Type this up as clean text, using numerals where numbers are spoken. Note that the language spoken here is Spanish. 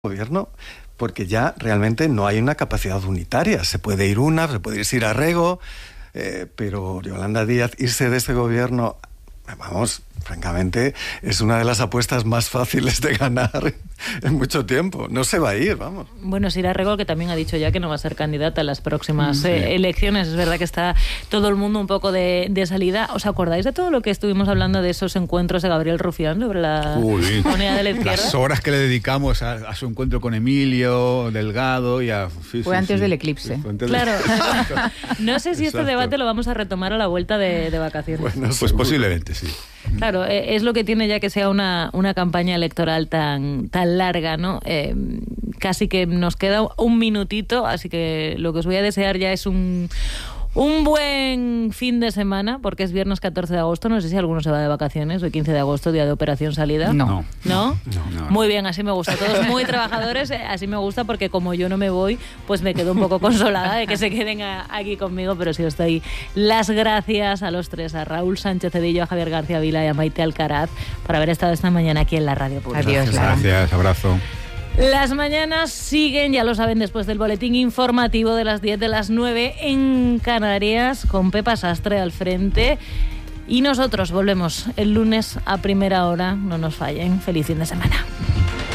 gobierno, porque ya realmente no hay una capacidad unitaria. Se puede ir ir a Rego, pero Yolanda Díaz irse de este gobierno, vamos, francamente, es una de las apuestas más fáciles de ganar en mucho tiempo. No se va a ir, vamos. Bueno, Sira Rego, que también ha dicho ya que no va a ser candidata a las próximas elecciones. Es verdad que está todo el mundo un poco de salida. ¿Os acordáis de todo lo que estuvimos hablando de esos encuentros de Gabriel Rufián sobre la unidad de la izquierda? Las horas que le dedicamos a su encuentro con Emilio Delgado y a... Fue antes del eclipse. Claro. No sé si este debate lo vamos a retomar a la vuelta de vacaciones. Bueno, pues posiblemente, sí. Claro, es lo que tiene ya que sea una campaña electoral tan larga, ¿no? Casi que nos queda un minutito, así que lo que os voy a desear ya es un buen fin de semana, porque es viernes 14 de agosto. No sé si alguno se va de vacaciones. Hoy 15 de agosto, día de operación salida. No. Muy bien, así me gusta. Todos muy trabajadores, así me gusta, porque como yo no me voy, pues me quedo un poco consolada de que se queden aquí conmigo. Pero sí os doy las gracias a los tres, a Raúl Sánchez Cedillo, a Javier García Vila y a Maite Alcaraz, por haber estado esta mañana aquí en la Radio Pública. Adiós. Gracias, abrazo. Las mañanas siguen, ya lo saben, después del boletín informativo de las 10 de las 9 en Canarias, con Pepa Sastre al frente. Y nosotros volvemos el lunes a primera hora. No nos fallen. Feliz fin de semana.